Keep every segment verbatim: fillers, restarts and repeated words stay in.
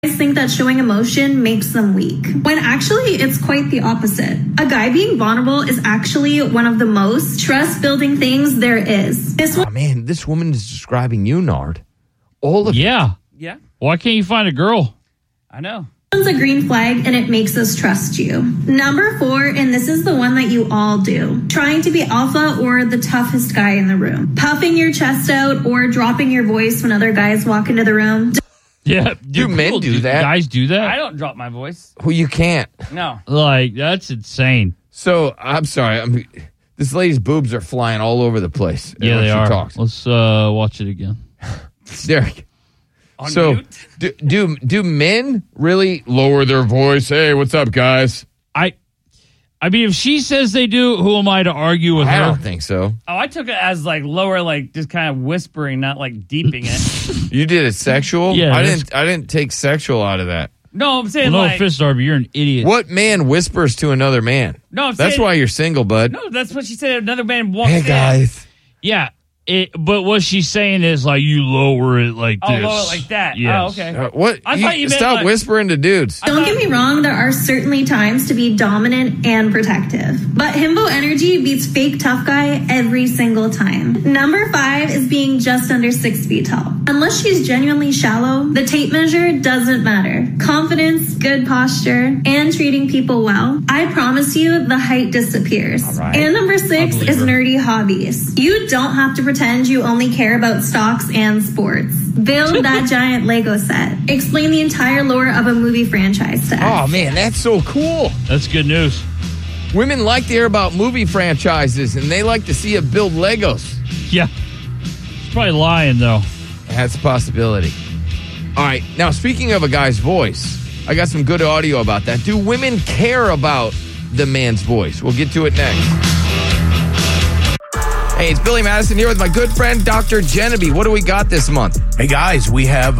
think that showing emotion makes them weak, when actually it's quite the opposite. A guy being vulnerable is actually one of the most trust-building things there is. This oh, man, this woman is describing you, Nard. All of Yeah. Yeah. Why can't you find a girl? I know. one's a green flag and it makes us trust you. Number four, and this is the one that you all do, trying to be alpha or the toughest guy in the room. Puffing your chest out or dropping your voice when other guys walk into the room. Yeah. Do men do that? Guys do that? I don't drop my voice. Well, you can't. No. Like, that's insane. So, I'm sorry. I'm, this lady's boobs are flying all over the place. Yeah, when they she are. Talks. Let's uh, watch it again. Derek. On so, mute? do, do do men really lower their voice? Hey, what's up, guys? I I mean, if she says they do, who am I to argue with I her? don't think so. Oh, I took it as like lower, like just kind of whispering, not like deeping it. You did it sexual? Yeah, I that's- didn't. I didn't take sexual out of that. No, I'm saying Well, no like offense, Darby, you're an idiot. What man whispers to another man? No, I'm That's saying, why you're single, bud. No, that's what she said. Another man walked Hey, in. guys. Yeah, it, but what she's saying is like you lower it like Oh, this. lower it like that. Yes. Oh, okay. Uh, what? I thought you meant, stop like- whispering to dudes. Don't get me wrong, there are certainly times to be dominant and protective. But himbo energy beats fake tough guy every single time. Number five is being just under six feet tall. Unless she's genuinely shallow, the tape measure doesn't matter. Confidence, good posture, and treating people well. I promise you, the height disappears. All right. And number six believe is her. nerdy hobbies. You don't have to pretend you only care about stocks and sports. Build that giant Lego set. Explain the entire lore of a movie franchise to us. Oh man, that's so cool. That's good news. Women like to hear about movie franchises, and they like to see it build Legos. Yeah. She's probably lying, though. That's a possibility. All right, now speaking of a guy's voice, I got some good audio about that. Do women care about the man's voice? We'll get to it next. Hey, it's Billy Madison here with my good friend, Doctor Genevieve. What do we got this month? Hey guys, we have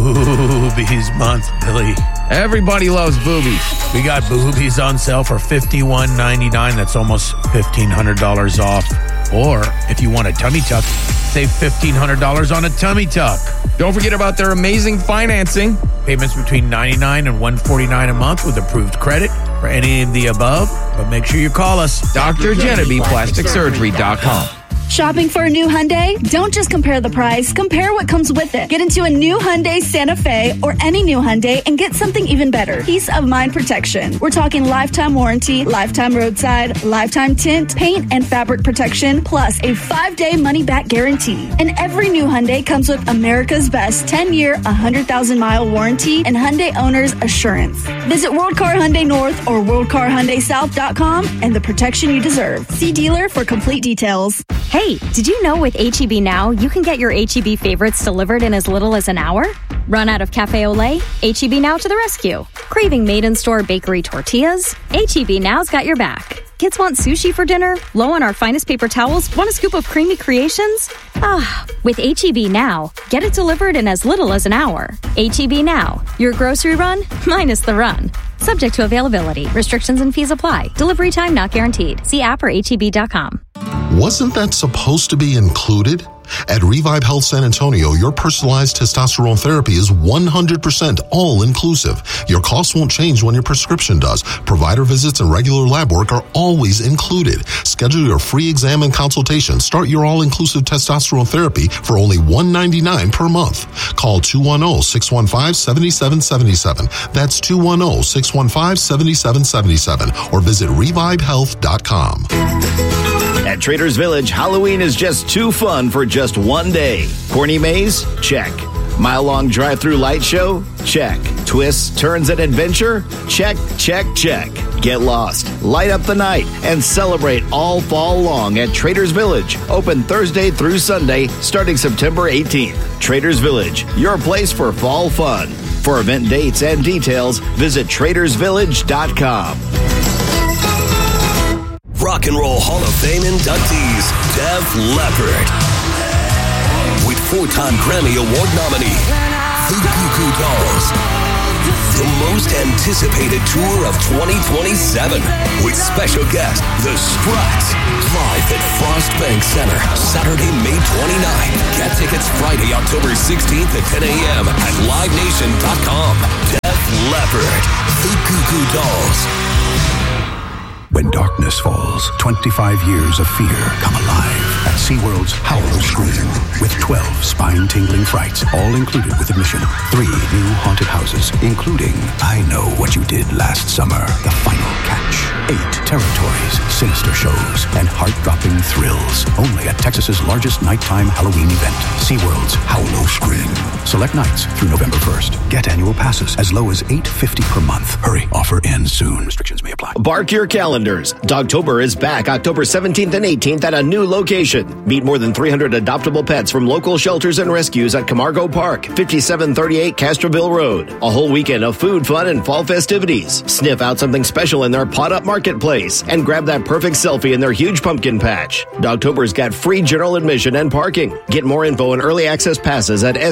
Boobies Month, Billy. Everybody loves boobies. We got boobies on sale for fifty-one ninety-nine. That's almost fifteen hundred dollars off. Or if you want a tummy tuck, save fifteen hundred dollars on a tummy tuck. Don't forget about their amazing financing. Payments between ninety-nine and one forty-nine a month with approved credit for any of the above. But make sure you call us. Doctor Genevieve Plastic Surgery dot com. Shopping for a new Hyundai? Don't just compare the price, compare what comes with it. Get into a new Hyundai Santa Fe or any new Hyundai and get something even better. Peace of mind protection. We're talking lifetime warranty, lifetime roadside, lifetime tint, paint, and fabric protection, plus a five-day money-back guarantee. And every new Hyundai comes with America's best ten-year, one hundred thousand mile warranty and Hyundai Owner's Assurance. Visit World Car Hyundai North or world car hyundai south dot com and the protection you deserve. See dealer for complete details. Hey, did you know with H E B Now, you can get your H E B favorites delivered in as little as an hour? Run out of Cafe Olay? H E B Now to the rescue. Craving made-in-store bakery tortillas? H E B Now's got your back. Kids want sushi for dinner? Low on our finest paper towels? Want a scoop of creamy creations? Ah, with H E B Now, get it delivered in as little as an hour. H E B Now, your grocery run minus the run. Subject to availability. Restrictions and fees apply. Delivery time not guaranteed. See app or H E B dot com. Wasn't that supposed to be included? At Revive Health San Antonio, your personalized testosterone therapy is one hundred percent all-inclusive. Your costs won't change when your prescription does. Provider visits and regular lab work are always included. Schedule your free exam and consultation. Start your all-inclusive testosterone therapy for only one hundred ninety-nine dollars per month. Call two one zero, six one five, seven seven seven seven. That's two one zero, six one five, seven seven seven seven. Or visit revive health dot com. At Traders Village, Halloween is just too fun for just one day. Corny maze? Check. Mile-long drive-through light show? Check. Twists, turns, and adventure? Check, check, check. Get lost, light up the night, and celebrate all fall long at Traders Village. Open Thursday through Sunday, starting September eighteenth. Traders Village, your place for fall fun. For event dates and details, visit traders village dot com. Rock and Roll Hall of Fame inductees, Def Leppard. With four-time Grammy Award nominee, The Goo Goo Dolls, The most anticipated tour of twenty twenty-seven with special guest, The Struts, live at Frost Bank Center, Saturday, May twenty-ninth. Get tickets Friday, October sixteenth at ten a.m. at live nation dot com. Def Leppard, The Goo Goo Dolls. When darkness falls, twenty-five years of fear come alive at SeaWorld's Howl O Scream with twelve spine-tingling frights, all included with admission. Three new haunted houses, including I Know What You Did Last Summer, The Final Catch. Eight territories, sinister shows, and heart-dropping thrills. Only at Texas's largest nighttime Halloween event, SeaWorld's Howl O Scream. Select nights through November first. Get annual passes as low as eight dollars and fifty cents per month. Hurry, offer ends soon. Restrictions may apply. Bark your calendars. Dogtober is back October seventeenth and eighteenth at a new location. Meet more than three hundred adoptable pets from local shelters and rescues at Camargo Park, fifty-seven thirty-eight Castroville Road. A whole weekend of food, fun, and fall festivities. Sniff out something special in their pot-up marketplace and grab that perfect selfie in their huge pumpkin patch. Dogtober's got free general admission and parking. Get more info and early access passes at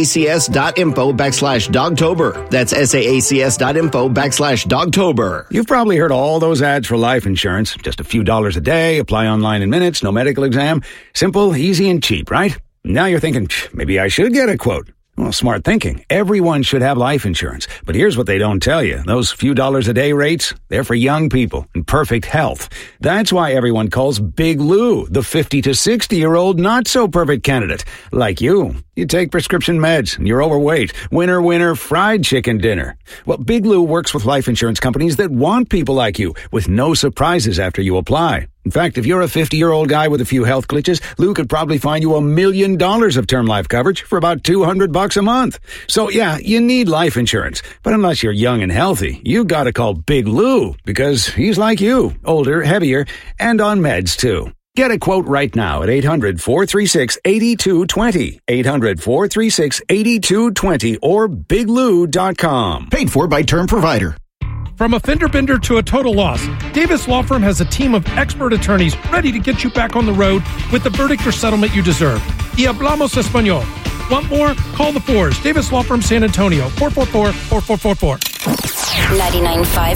saacs.info backslash Dogtober. That's saacs.info backslash Dogtober. You've probably heard all those ads for life insurance. Just a few dollars a day, apply online in minutes, no medical exam. Simple, easy, and cheap, right? Now you're thinking, maybe I should get a quote. Well, smart thinking. Everyone should have life insurance. But here's what they don't tell you. Those few dollars a day rates, they're for young people in perfect health. That's why everyone calls Big Lou the fifty to sixty-year-old not-so-perfect candidate. Like you. You take prescription meds, and you're overweight. Winner, winner, fried chicken dinner. Well, Big Lou works with life insurance companies that want people like you, with no surprises after you apply. In fact, if you're a fifty-year-old guy with a few health glitches, Lou could probably find you a million dollars of term life coverage for about two hundred bucks a month. So yeah, you need life insurance. But unless you're young and healthy, you gotta call Big Lou, because he's like you, older, heavier, and on meds too. Get a quote right now at eight hundred, four three six, eight two two zero, eight hundred, four three six, eight two two zero, or big lou dot com. Paid for by Term Provider. From a fender bender to a total loss, Davis Law Firm has a team of expert attorneys ready to get you back on the road with the verdict or settlement you deserve. Y hablamos español. Want more? Call the Fours. Davis Law Firm San Antonio, four four four, four four four four. ninety-nine point five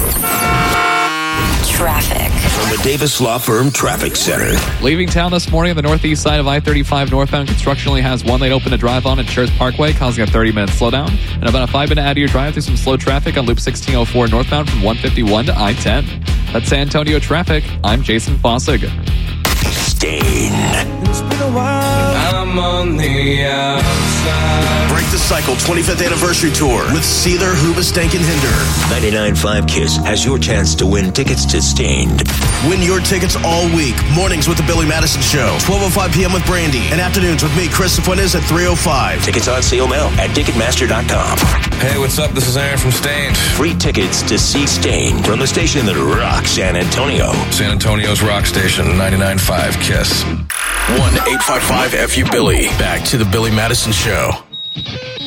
KISS. Traffic. From the Davis Law Firm Traffic Center. Leaving town this morning on the northeast side of I thirty-five northbound, construction only has one lane open to drive on at Church Parkway, causing a thirty-minute slowdown, and about a five-minute out of your drive through some slow traffic on Loop sixteen oh four northbound from one fifty-one to I ten. That's San Antonio traffic. I'm Jason Fossig. Stain. It's been a while. I'm on the outside. Break the Cycle twenty-fifth Anniversary Tour with Seether, Hoobastank, and Hinder. ninety-nine point five KISS has your chance to win tickets to Stained. Win your tickets all week. Mornings with the Billy Madison Show, twelve oh five p.m. with Brandy, and afternoons with me, Chris Fuentes, at three oh five. Tickets on sale now at Ticketmaster dot com. Hey, what's up? This is Aaron from Stained. Free tickets to see Stained from the station that rocks San Antonio. San Antonio's rock station, ninety-nine point five KISS. one eight five five F U Billy. Back to the Billy Madison Show.